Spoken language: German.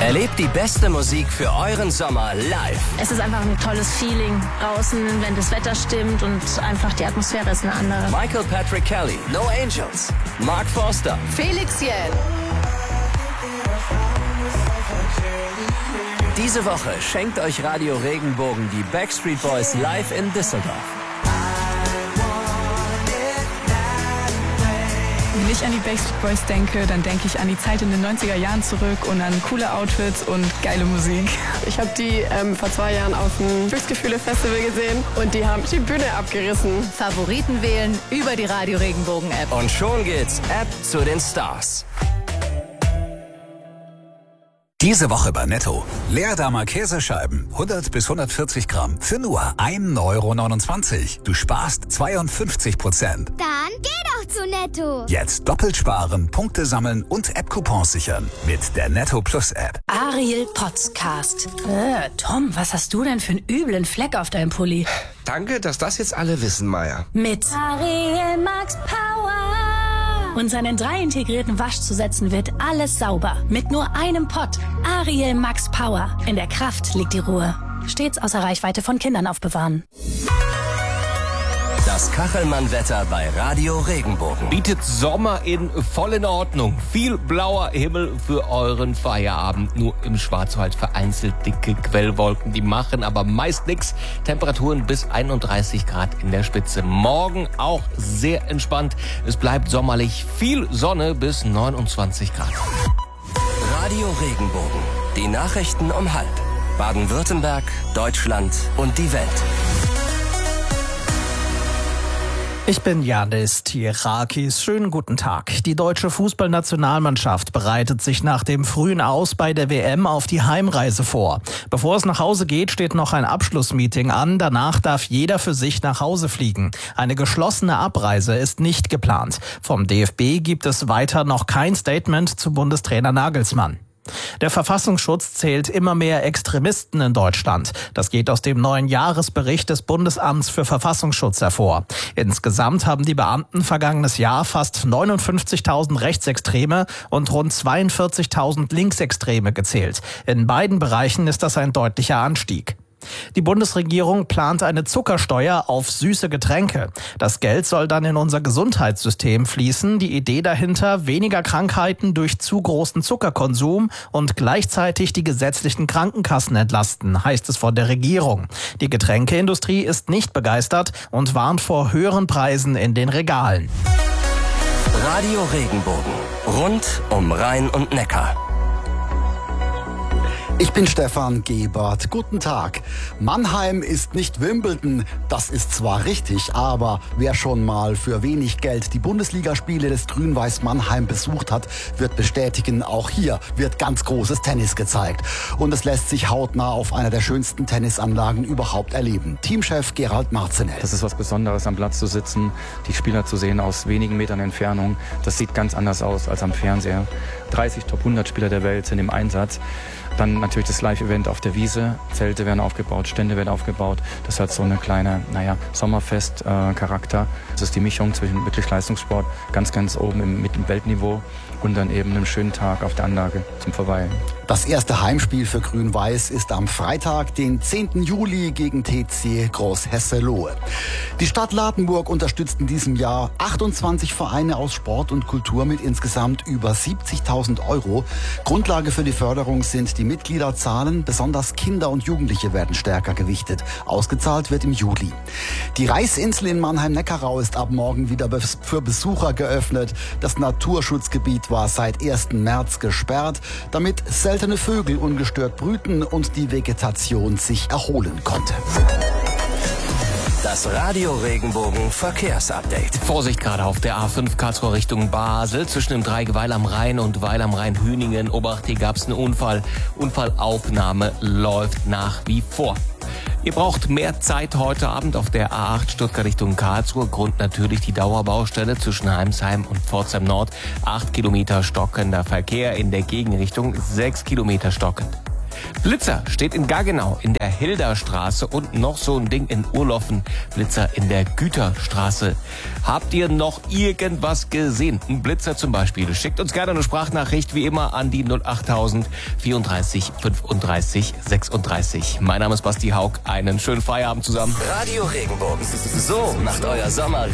Erlebt die beste Musik für euren Sommer live. Es ist einfach ein tolles Feeling draußen, wenn das Wetter stimmt und einfach die Atmosphäre ist eine andere. Michael Patrick Kelly, No Angels, Mark Forster, Felix Jähn. Diese Woche schenkt euch Radio Regenbogen die Backstreet Boys live in Düsseldorf. Wenn ich an die Backstreet Boys denke, dann denke ich an die Zeit in den 90er Jahren zurück und an coole Outfits und geile Musik. Ich habe die vor 2 Jahren auf dem Glücksgefühle-Festival gesehen und die haben die Bühne abgerissen. Favoriten wählen über die Radio Regenbogen App. Und schon geht's App zu den Stars. Diese Woche bei Netto. Leerdammer Käsescheiben, 100 bis 140 Gramm, für nur 1,29 €. Du sparst 52%. Dann geh doch zu Netto. Jetzt doppelt sparen, Punkte sammeln und App-Coupons sichern mit der Netto Plus App. Ariel Podcast. Tom, was hast du denn für einen üblen Fleck auf deinem Pulli? Danke, dass das jetzt alle wissen, Maya. Mit Ariel Max Power. Und seinen 3 integrierten Waschzusätzen wird alles sauber. Mit nur einem Pott. Ariel Max Power. In der Kraft liegt die Ruhe. Stets außer Reichweite von Kindern aufbewahren. Das Kachelmann-Wetter bei Radio Regenbogen. Bietet Sommer in vollen Ordnung. Viel blauer Himmel für euren Feierabend. Nur im Schwarzwald vereinzelt dicke Quellwolken. Die machen aber meist nichts. Temperaturen bis 31 Grad in der Spitze. Morgen auch sehr entspannt. Es bleibt sommerlich. Viel Sonne bis 29 Grad. Radio Regenbogen. Die Nachrichten um 12:30. Baden-Württemberg, Deutschland und die Welt. Ich bin Janis Tirakis. Schönen guten Tag. Die deutsche Fußballnationalmannschaft bereitet sich nach dem frühen Aus bei der WM auf die Heimreise vor. Bevor es nach Hause geht, steht noch ein Abschlussmeeting an. Danach darf jeder für sich nach Hause fliegen. Eine geschlossene Abreise ist nicht geplant. Vom DFB gibt es weiter noch kein Statement zu Bundestrainer Nagelsmann. Der Verfassungsschutz zählt immer mehr Extremisten in Deutschland. Das geht aus dem neuen Jahresbericht des Bundesamts für Verfassungsschutz hervor. Insgesamt haben die Beamten vergangenes Jahr fast 59.000 Rechtsextreme und rund 42.000 Linksextreme gezählt. In beiden Bereichen ist das ein deutlicher Anstieg. Die Bundesregierung plant eine Zuckersteuer auf süße Getränke. Das Geld soll dann in unser Gesundheitssystem fließen. Die Idee dahinter: weniger Krankheiten durch zu großen Zuckerkonsum und gleichzeitig die gesetzlichen Krankenkassen entlasten, heißt es von der Regierung. Die Getränkeindustrie ist nicht begeistert und warnt vor höheren Preisen in den Regalen. Radio Regenbogen. Rund um Rhein und Neckar. Ich bin Stefan Gebert. Guten Tag. Mannheim ist nicht Wimbledon. Das ist zwar richtig, aber wer schon mal für wenig Geld die Bundesligaspiele des Grün-Weiß Mannheim besucht hat, wird bestätigen, auch hier wird ganz großes Tennis gezeigt. Und es lässt sich hautnah auf einer der schönsten Tennisanlagen überhaupt erleben. Teamchef Gerald Marzenell. Das ist was Besonderes, am Platz zu sitzen, die Spieler zu sehen aus wenigen Metern Entfernung. Das sieht ganz anders aus als am Fernseher. 30 Top 100 Spieler der Welt sind im Einsatz. Dann natürlich das Live-Event auf der Wiese. Zelte werden aufgebaut, Stände werden aufgebaut. Das hat so eine kleine, Sommerfest-Charakter. Das ist die Mischung zwischen wirklich Leistungssport, ganz oben mit dem Weltniveau und dann eben einem schönen Tag auf der Anlage zum Verweilen. Das erste Heimspiel für Grün-Weiß ist am Freitag, den 10. Juli gegen TC Großhesselohe. Die Stadt Ladenburg unterstützt in diesem Jahr 28 Vereine aus Sport und Kultur mit insgesamt über 70.000 €. Grundlage für die Förderung sind die Mitgliederzahlen. Besonders Kinder und Jugendliche werden stärker gewichtet. Ausgezahlt wird im Juli. Die Reichsinsel in Mannheim-Neckarau ist ab morgen wieder für Besucher geöffnet. Das Naturschutzgebiet war seit 1. März gesperrt, damit seltene Vögel ungestört brüten und die Vegetation sich erholen konnte. Das Radio Regenbogen Verkehrsupdate. Vorsicht gerade auf der A5 Karlsruhe Richtung Basel. Zwischen dem Dreieck Weil am Rhein und Weil am Rhein-Hüningen. Obacht, hier gab es einen Unfall. Unfallaufnahme läuft nach wie vor. Ihr braucht mehr Zeit heute Abend auf der A8 Stuttgart Richtung Karlsruhe. Grund natürlich die Dauerbaustelle zwischen Heimsheim und Pforzheim Nord. 8 Kilometer stockender Verkehr, in der Gegenrichtung 6 Kilometer stockend. Blitzer steht in Gaggenau in der Hilderstraße und noch so ein Ding in Urloffen. Blitzer in der Güterstraße. Habt ihr noch irgendwas gesehen? Ein Blitzer zum Beispiel. Schickt uns gerne eine Sprachnachricht wie immer an die 08000 34 35 36. Mein Name ist Basti Haug. Einen schönen Feierabend zusammen. Radio Regenbogen. So macht euer Sommer